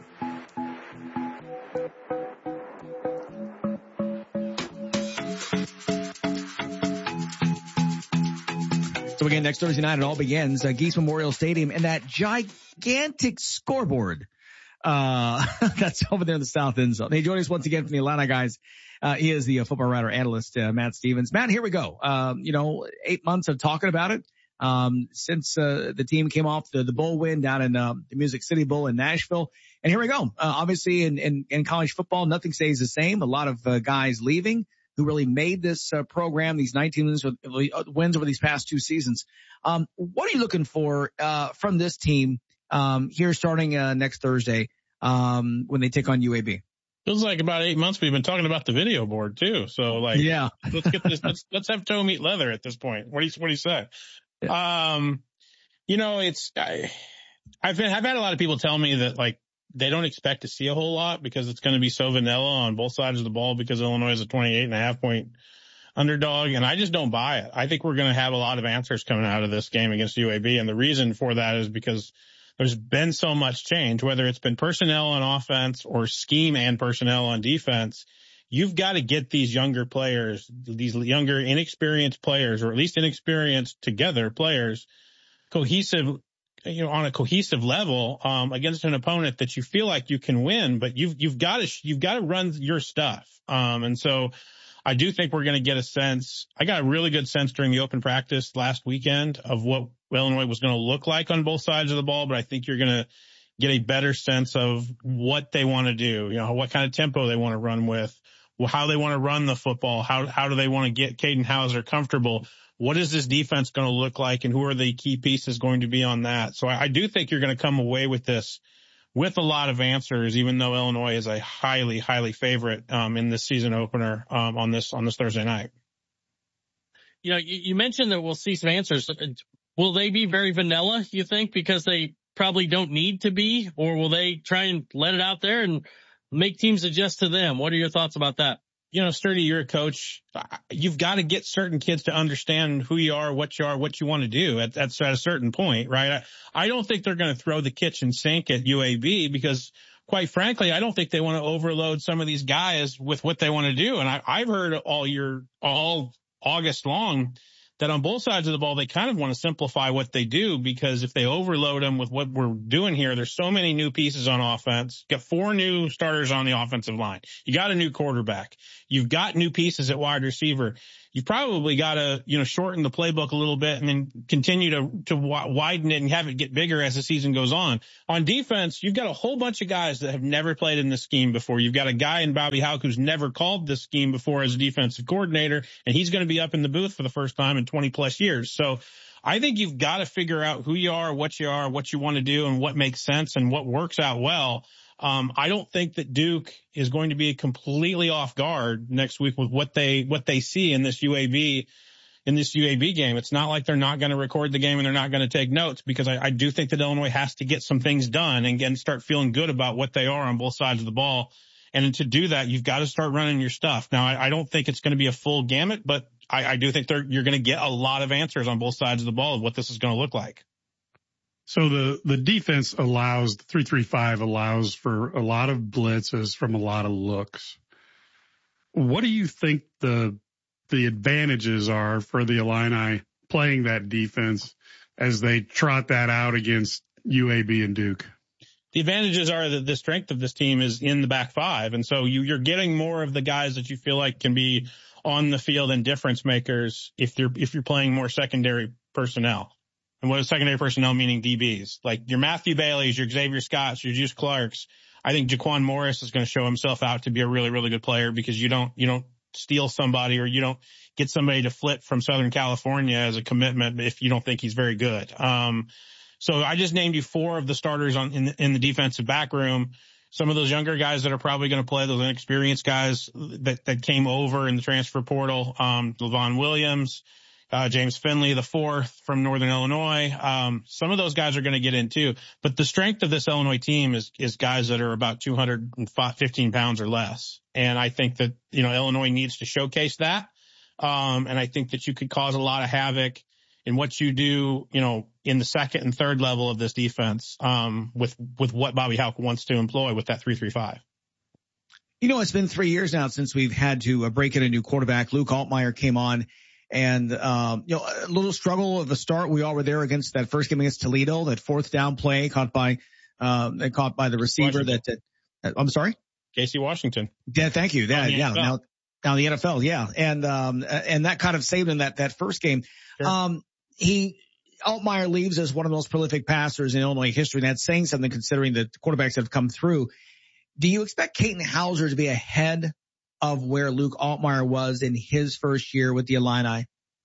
So again, next Thursday night, it all begins. Uh, Geese Memorial Stadium, and that gigantic scoreboard uh that's over there in the south end zone. Hey, joining us once again from the Illini Guys. Uh, he is the uh, football writer analyst, uh, Matt Stevens. Matt, here we go. Um, you know, eight months of talking about it. Um, since, uh, the team came off the, the bowl win down in, um, the Music City Bowl in Nashville. And here we go. Uh, obviously in, in, in college football, nothing stays the same. A lot of, uh, guys leaving who really made this, uh, program, these nineteen wins, wins over these past two seasons. Um, what are you looking for, uh, from this team, um, here starting, uh, next Thursday, um, when they take on U A B? Feels like about eight months we've been talking about the video board too. So like, yeah, let's get this, let's, let's have toe meet leather at this point. What do you, what do you say? Yeah. Um, you know, it's, I, I've been, I've had a lot of people tell me that like they don't expect to see a whole lot because it's going to be so vanilla on both sides of the ball because Illinois is a twenty-eight and a half point underdog. And I just don't buy it. I think we're going to have a lot of answers coming out of this game against U A B. And the reason for that is because there's been so much change, whether it's been personnel on offense or scheme and personnel on defense. You've got to get these younger players, these younger inexperienced players, or at least inexperienced together players, cohesive, you know, on a cohesive level, um, against an opponent that you feel like you can win, but you've, you've got to, you've got to run your stuff. Um, and so I do think we're going to get a sense. I got a really good sense during the open practice last weekend of what Illinois was going to look like on both sides of the ball, but I think you're going to get a better sense of what they want to do, you know, what kind of tempo they want to run with, how they want to run the football, how how do they want to get Caden Hauser comfortable, what is this defense going to look like, and who are the key pieces going to be on that. So I, I do think you're going to come away with this with a lot of answers, even though Illinois is a highly, highly favorite um, in this season opener um, on this on this Thursday night. You know, you, you mentioned that we'll see some answers. Will they be very vanilla, you think, because they probably don't need to be, or will they try and let it out there and make teams adjust to them. What are your thoughts about that? You know, Sturdy, you're a coach. You've got to get certain kids to understand who you are, what you are, what you want to do at, at, at a certain point, right? I, I don't think they're going to throw the kitchen sink at U A B because, quite frankly, I don't think they want to overload some of these guys with what they want to do. And I, I've heard all year, all August long, that on both sides of the ball, they kind of want to simplify what they do, because if they overload them with what we're doing here, there's so many new pieces on offense. You got four new starters on the offensive line. You got a new quarterback. You've got new pieces at wide receiver. You've probably got to, you know, shorten the playbook a little bit and then continue to, to widen it and have it get bigger as the season goes on. On defense, you've got a whole bunch of guys that have never played in this scheme before. You've got a guy in Bobby Hauck who's never called this scheme before as a defensive coordinator, and he's going to be up in the booth for the first time in twenty plus years. So I think you've got to figure out who you are, what you are, what you want to do, and what makes sense and what works out well. Um, I don't think that Duke is going to be completely off guard next week with what they, what they see in this U A B, in this U A B game. It's not like they're not going to record the game and they're not going to take notes, because I, I do think that Illinois has to get some things done and again, start feeling good about what they are on both sides of the ball. And to do that, you've got to start running your stuff. Now, I, I don't think it's going to be a full gamut, but I, I do think they're, you're going to get a lot of answers on both sides of the ball of what this is going to look like. So the, the defense allows, the three three five allows for a lot of blitzes from a lot of looks. What do you think the, the advantages are for the Illini playing that defense as they trot that out against U A B and Duke? The advantages are that the strength of this team is in the back five. And so you, you're getting more of the guys that you feel like can be on the field and difference makers if you're, if you're playing more secondary personnel. And what is secondary personnel meaning? D Bs. Like your Matthew Baileys, your Xavier Scotts, your Juice Clarks. I think Jaquan Morris is going to show himself out to be a really, really good player, because you don't, you don't steal somebody or you don't get somebody to flip from Southern California as a commitment if you don't think he's very good. Um, so I just named you four of the starters on in, in the defensive back room. Some of those younger guys that are probably going to play, those inexperienced guys that, that came over in the transfer portal, um, Levon Williams, Uh, James Finley, the fourth from Northern Illinois. Um, some of those guys are going to get in too, but the strength of this Illinois team is, is guys that are about two hundred fifteen pounds or less. And I think that, you know, Illinois needs to showcase that. Um, and I think that you could cause a lot of havoc in what you do, you know, in the second and third level of this defense, um, with, with what Bobby Hauck wants to employ with that three three five. You know, it's been three years now since we've had to uh, break in a new quarterback. Luke Altmyer came on. And, um, you know, a little struggle of the start. We all were there against that first game against Toledo, that fourth down play caught by, um, uh, caught by the receiver that, uh, I'm sorry? Casey Washington. Yeah, thank you. That, yeah, now, now the N F L, yeah. And, um, and that kind of saved him that, that first game. Sure. Um, he, Altmyer leaves as one of the most prolific passers in Illinois history. And that's saying something considering the quarterbacks that have come through. Do you expect Katin Houser to be ahead of where Luke Altmyer was in his first year with the Illini?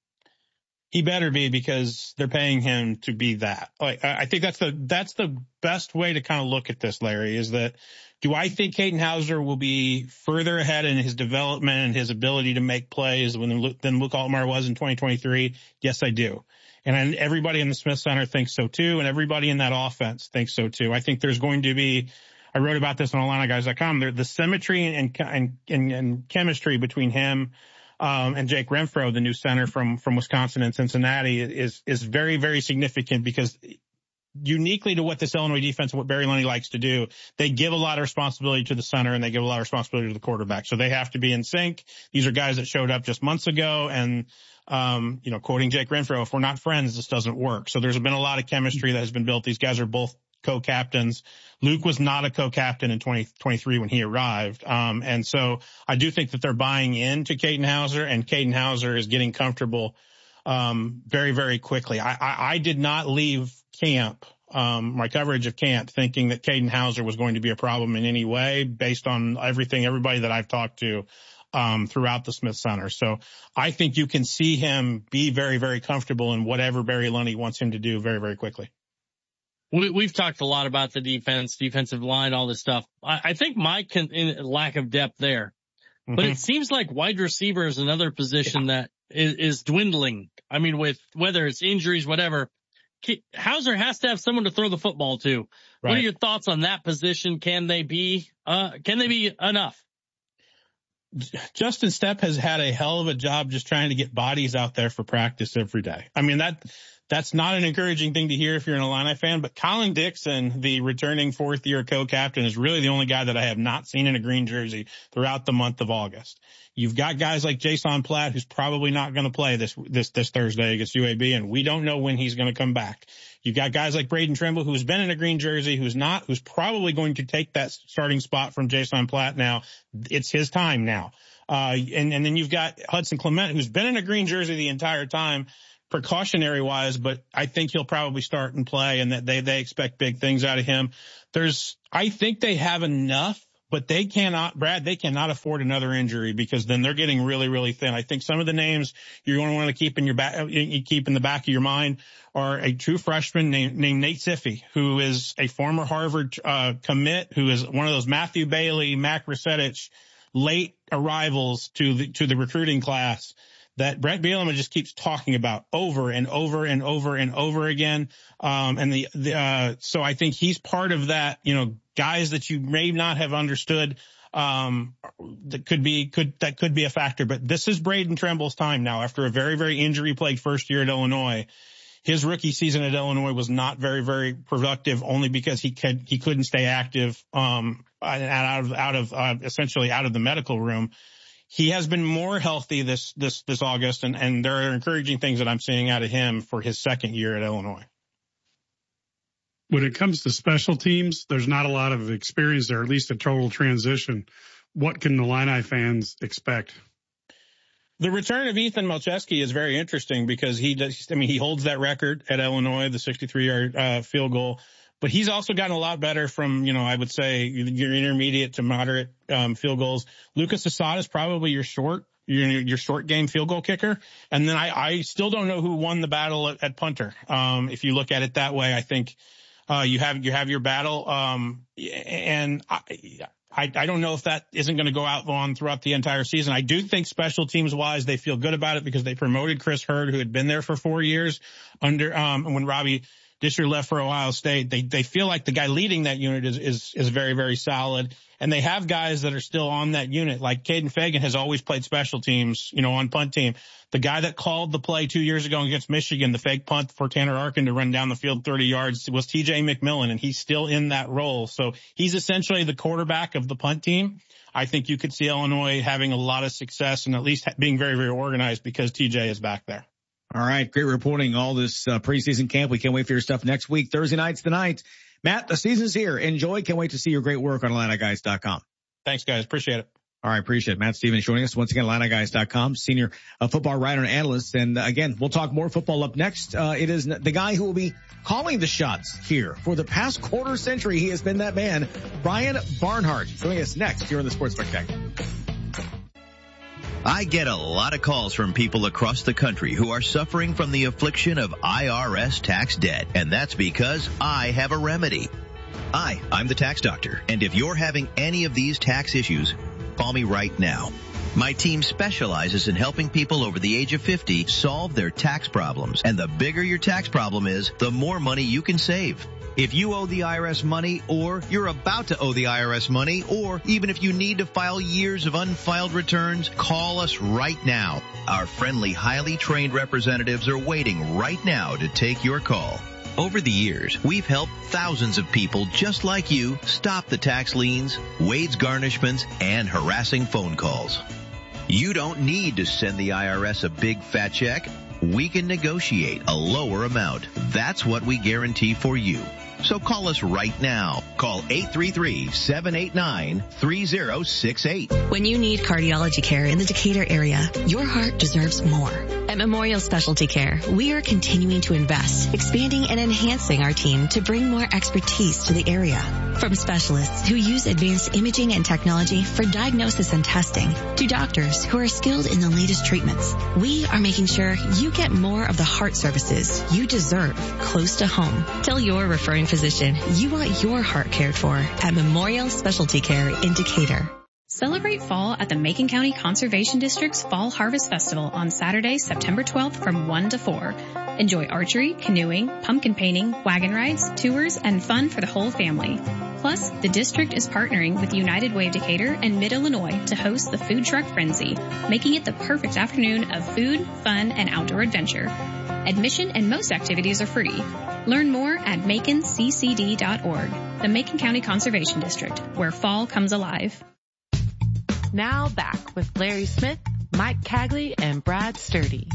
He better be, because they're paying him to be that. Like, I think that's the, that's the best way to kind of look at this, Larry, is that, do I think Katin Houser will be further ahead in his development and his ability to make plays than Luke, than Luke Altmyer was in twenty twenty-three? Yes, I do. And everybody in the Smith Center thinks so too. And everybody in that offense thinks so too. I think there's going to be, I wrote about this on Illini Guys dot com. The symmetry and, and, and, and chemistry between him, um, and Jake Renfro, the new center from, from Wisconsin and Cincinnati, is, is very, very significant, because uniquely to what this Illinois defense, what Barry Lunney likes to do, they give a lot of responsibility to the center and they give a lot of responsibility to the quarterback. So they have to be in sync. These are guys that showed up just months ago, and, um, you know, quoting Jake Renfro, if we're not friends, this doesn't work. So there's been a lot of chemistry that has been built. These guys are both co-captains. Luke was not a co-captain in twenty twenty-three when he arrived. Um, and so I do think that they're buying into Katin Houser, and Katin Houser is getting comfortable, um, very, very quickly. I, I, I did not leave camp, um, my coverage of camp thinking that Katin Houser was going to be a problem in any way based on everything, everybody that I've talked to, um, throughout the Smith Center. So I think you can see him be very, very comfortable in whatever Barry Lunney wants him to do very, very quickly. We, we've talked a lot about the defense, defensive line, all this stuff. I, I think my con, in, lack of depth there, mm-hmm. but it seems like wide receiver is another position yeah. that is, is dwindling. I mean, with whether it's injuries, whatever, Hauser has to have someone to throw the football to. Right. What are your thoughts on that position? Can they be, uh, can they be enough? Justin Stepp has had a hell of a job just trying to get bodies out there for practice every day. I mean, that, that's not an encouraging thing to hear if you're an Illini fan, but Colin Dixon, the returning fourth year co-captain, is really the only guy that I have not seen in a green jersey throughout the month of August. You've got guys like Jason Platt, who's probably not going to play this, this, this Thursday against U A B, and we don't know when he's going to come back. You've got guys like Braden Trimble, who's been in a green jersey, who's not, who's probably going to take that starting spot from Jason Platt now. It's his time now. Uh, and, and then you've got Hudson Clement, who's been in a green jersey the entire time, precautionary wise, but I think he'll probably start and play, and that they, they expect big things out of him. There's, I think they have enough, but they cannot, Brad, they cannot afford another injury, because then they're getting really, really thin. I think some of the names you're going to want to keep in your back, you keep in the back of your mind are a true freshman named, named Nate Siffy, who is a former Harvard, uh, commit, who is one of those Matthew Bailey, Mac Resetich late arrivals to the, to the recruiting class that Brett Bielema just keeps talking about over and over and over and over again. Um, and the, the, uh, so I think he's part of that, you know, guys that you may not have understood, um, that could be, could, that could be a factor. But this is Braden Trimble's time now after a very, very injury plagued first year at Illinois. His rookie season at Illinois was not very, very productive, only because he could, he couldn't stay active, um, out of, out of, uh, essentially out of the medical room. He has been more healthy this, this, this August, and, and there are encouraging things that I'm seeing out of him for his second year at Illinois. When it comes to special teams, there's not a lot of experience there, at least a total transition. What can the Illini fans expect? The return of Ethan Malcheski is very interesting because he does, I mean, he holds that record at Illinois, the sixty-three yard uh, field goal, but he's also gotten a lot better from, you know, I would say your intermediate to moderate um, field goals. Lucas Asad is probably your short, your, your short game field goal kicker. And then I, I still don't know who won the battle at, at punter. Um, if you look at it that way, I think uh, you have, you have your battle. Um, and I, I, I don't know if that isn't going to go out on throughout the entire season. I do think special teams wise, they feel good about it because they promoted Chris Hurd, who had been there for four years under, um, when Robbie Disher left for Ohio State. They, they feel like the guy leading that unit is, is, is very, very solid. And they have guys that are still on that unit. Like Caden Fagan has always played special teams, you know, on punt team. The guy that called the play two years ago against Michigan, the fake punt for Tanner Arkin to run down the field thirty yards, was T J McMillan, and he's still in that role. So he's essentially the quarterback of the punt team. I think you could see Illinois having a lot of success and at least being very, very organized because T J is back there. All right. Great reporting all this uh, preseason camp. We can't wait for your stuff next week. Thursday night's the night. Matt, the season's here. Enjoy. Can't wait to see your great work on Illini Guys dot com. Thanks, guys. Appreciate it. All right. Appreciate it. Matt Stevens joining us once again, Illini Guys dot com, senior uh, football writer and analyst. And uh, again, we'll talk more football up next. Uh, it is the guy who will be calling the shots here for the past quarter century. He has been that man, Brian Barnhart, joining us next here on the Sports Spectacular. I get a lot of calls from people across the country who are suffering from the affliction of I R S tax debt, and that's because I have a remedy. Hi, I'm the tax doctor, and if you're having any of these tax issues, call me right now. My team specializes in helping people over the age of fifty solve their tax problems, and the bigger your tax problem is, the more money you can save. If you owe the I R S money, or you're about to owe the I R S money, or even if you need to file years of unfiled returns, call us right now. Our friendly, highly trained representatives are waiting right now to take your call. Over the years, we've helped thousands of people just like you stop the tax liens, wage garnishments, and harassing phone calls. You don't need to send the I R S a big fat check. We can negotiate a lower amount. That's what we guarantee for you. So call us right now. Call eight three three, seven eight nine, three zero six eight. When you need cardiology care in the Decatur area, your heart deserves more. At Memorial Specialty Care, we are continuing to invest, expanding and enhancing our team to bring more expertise to the area. From specialists who use advanced imaging and technology for diagnosis and testing, to doctors who are skilled in the latest treatments, we are making sure you get more of the heart services you deserve close to home. Tell your referring physician you want your heart cared for at Memorial Specialty Care in Decatur. Celebrate fall at the Macon County Conservation District's Fall Harvest Festival on Saturday, September twelfth from one to four. Enjoy archery, canoeing, pumpkin painting, wagon rides, tours, and fun for the whole family. Plus, the district is partnering with United Way of Decatur and Mid-Illinois to host the Food Truck Frenzy, making it the perfect afternoon of food, fun, and outdoor adventure. Admission and most activities are free. Learn more at macon c c d dot org. The Macon County Conservation District, where fall comes alive. Now back with Larry Smith, Mike Cagley, and Brad Sturdy.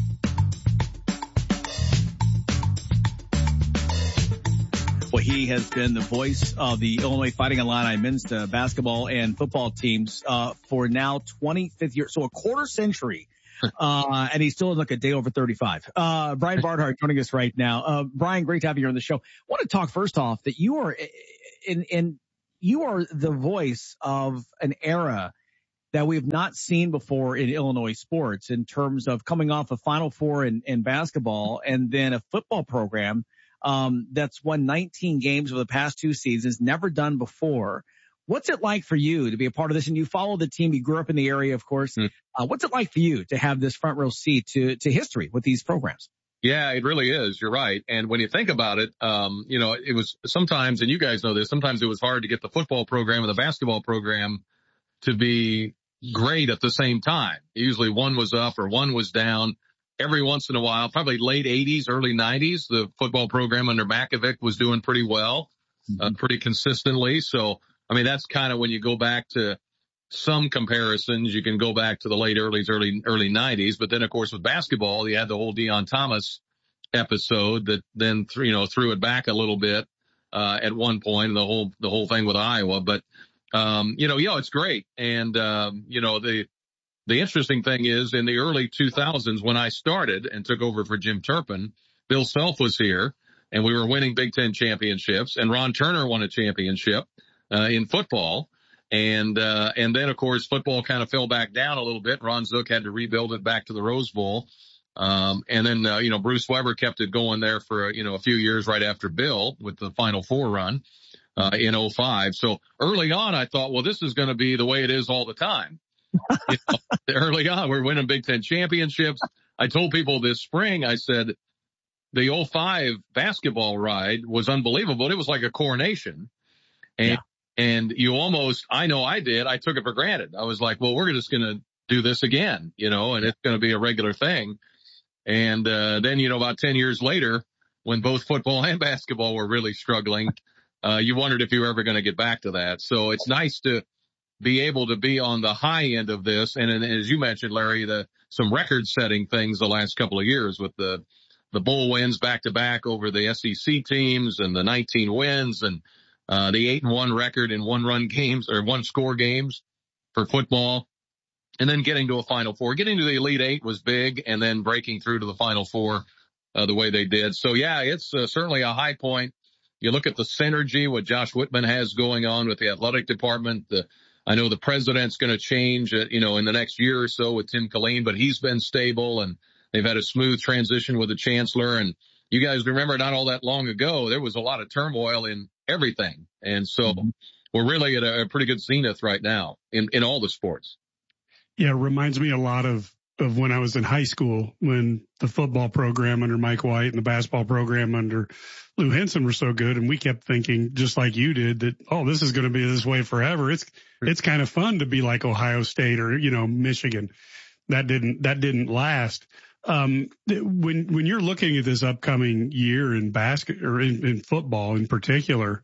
Well, he has been the voice of the Illinois Fighting Illini men's uh, basketball and football teams uh, for now twenty-fifth year, so a quarter century. Uh, and he's still like a day over thirty-five. Uh, Brian Barnhart joining us right now. Uh, Brian, great to have you here on the show. I want to talk first off that you are in, in, you are the voice of an era that we have not seen before in Illinois sports in terms of coming off a Final Four in, in basketball and then a football program, um, that's won nineteen games over the past two seasons, never done before. What's it like for you to be a part of this? And you follow the team. You grew up in the area, of course. Mm. Uh, what's it like for you to have this front row seat to, to history with these programs? Yeah, it really is. You're right. And when you think about it, um, you know, it was sometimes, and you guys know this, sometimes it was hard to get the football program and the basketball program to be great at the same time. Usually one was up or one was down. Every once in a while, probably late eighties, early nineties, the football program under Makovic was doing pretty well, mm-hmm. uh, pretty consistently. So, I mean, that's kind of when you go back to some comparisons, you can go back to the late early, early, early nineties. But then, of course, with basketball, you had the whole Deion Thomas episode that then, you know, threw it back a little bit, uh, at one point, and the whole, the whole thing with Iowa. But, um, you know, yeah, it's great. And, um, you know, the, the interesting thing is in the early two thousands, when I started and took over for Jim Turpin, Bill Self was here and we were winning Big Ten championships, and Ron Turner won a championship. Uh, in football. And, uh, and then of course football kind of fell back down a little bit. Ron Zook had to rebuild it back to the Rose Bowl. Um, and then, uh, you know, Bruce Weber kept it going there for, you know, a few years right after Bill with the Final Four run, uh, in oh five. So early on, I thought, well, this is going to be the way it is all the time. You know, early on, we're winning Big Ten championships. I told people this spring, I said, the oh five basketball ride was unbelievable. It was like a coronation. And, yeah. And you almost, I know I did, I took it for granted. I was like, well, we're just going to do this again, you know, and it's going to be a regular thing. And, uh, then, you know, about ten years later, when both football and basketball were really struggling, uh, you wondered if you were ever going to get back to that. So it's nice to be able to be on the high end of this. And, and as you mentioned, Larry, the, some record setting things the last couple of years with the, the bowl wins back to back over the S E C teams and the nineteen wins and, Uh, the eight and one record in one run games or one score games for football, and then getting to a Final Four. Getting to the Elite Eight was big, and then breaking through to the Final Four, uh, the way they did. So yeah, it's uh, certainly a high point. You look at the synergy, what Josh Whitman has going on with the athletic department. The, I know the president's going to change, uh, you know, in the next year or so with Tim Killeen, but he's been stable and they've had a smooth transition with the chancellor. And you guys remember not all that long ago, there was a lot of turmoil in everything. And so mm-hmm. we're really at a, a pretty good zenith right now in, in all the sports. Yeah, it reminds me a lot of, of when I was in high school, when the football program under Mike White and the basketball program under Lou Henson were so good. And we kept thinking, just like you did, that, oh, this is going to be this way forever. It's, it's kind of fun to be like Ohio State or, you know, Michigan. That didn't, that didn't last. Um, when, when you're looking at this upcoming year in basket or in, in football in particular,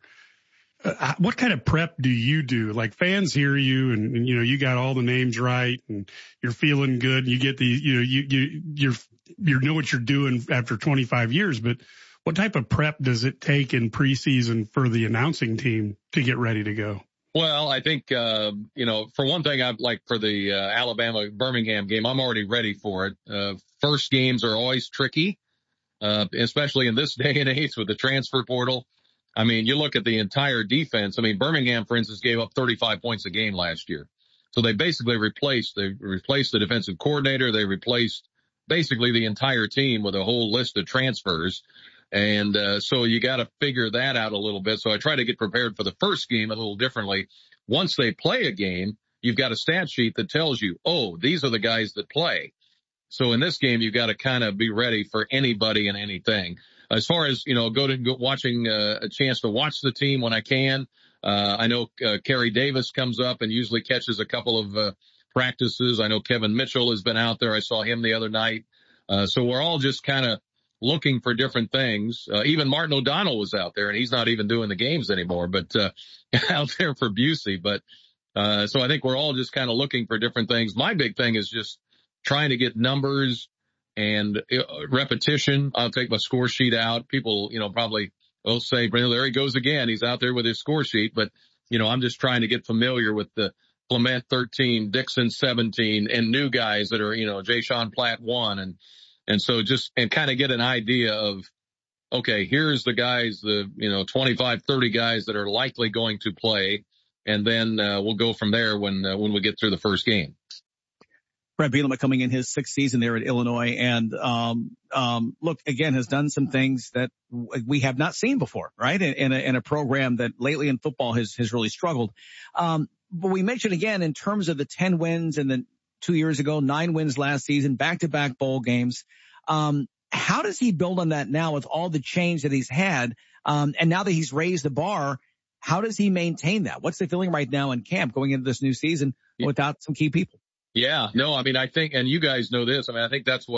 uh, what kind of prep do you do? Like fans hear you and, and, you know, you got all the names right and you're feeling good and you get the, you know, you, you, you're, you know what you're doing after twenty-five years, but what type of prep does it take in preseason for the announcing team to get ready to go? Well, I think, uh, you know, for one thing, I'd like for the uh, Alabama Birmingham game, I'm already ready for it. Uh, first games are always tricky, uh, especially in this day and age with the transfer portal. I mean, you look at the entire defense. I mean, Birmingham, for instance, gave up thirty-five points a game last year. So they basically replaced, they replaced the defensive coordinator. They replaced basically the entire team with a whole list of transfers. And, uh, so you got to figure that out a little bit. So I try to get prepared for the first game a little differently. Once they play a game, you've got a stat sheet that tells you, oh, these are the guys that play. So in this game, you've got to kind of be ready for anybody and anything. As far as, you know, go to go watching uh, a chance to watch the team when I can. Uh, I know uh, Kerry Davis comes up and usually catches a couple of uh, practices. I know Kevin Mitchell has been out there. I saw him the other night. Uh, so we're all just kind of looking for different things. Uh, even Martin O'Donnell was out there, and he's not even doing the games anymore, but uh, out there for Busey. But uh, so I think we're all just kind of looking for different things. My big thing is just trying to get numbers and uh, repetition. I'll take my score sheet out. People, you know, probably will say, there he goes again. He's out there with his score sheet. But, you know, I'm just trying to get familiar with the Clement thirteen, Dixon seventeen, and new guys that are, you know, Jay Sean Platt one. And, and so just, and kind of get an idea of, okay, here's the guys, the, you know, twenty-five, thirty guys that are likely going to play. And then, uh, we'll go from there when, uh, when we get through the first game. Brett Bielema coming in his sixth season there at Illinois, and um, um, look, again, has done some things that we have not seen before, right? In, in, a, in a program that lately in football has has really struggled. Um, but we mentioned again in terms of the ten wins and then two years ago, nine wins last season, back-to-back bowl games. Um, how does he build on that now with all the change that he's had? Um, and now that he's raised the bar, how does he maintain that? What's the feeling right now in camp going into this new season without some key people? Yeah, no, I mean, I think, and you guys know this, I mean, I think that's what